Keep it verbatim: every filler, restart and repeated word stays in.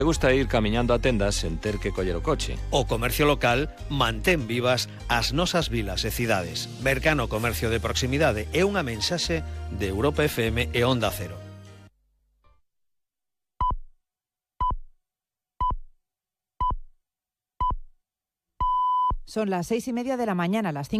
Me gusta ir camiñando a tendas sen ter que coller o coche. O comercio local mantén vivas as nosas vilas e cidades. Mercano Comercio de Proximidade é unha mensaxe de Europa F M e Onda Cero. Son las seis y media de la mañana, las cinco.